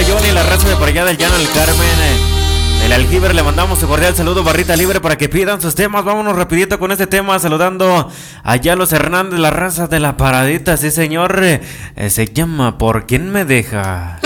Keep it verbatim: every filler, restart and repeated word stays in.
Johnny, la raza de por allá del Llano del Carmen. Eh, el Aljiber, le mandamos un cordial saludo, barrita libre, para que pidan sus temas. Vámonos rapidito con este tema, saludando allá a los Hernández, la raza de la paradita, sí señor. Eh, se llama ¿Por quién me dejas?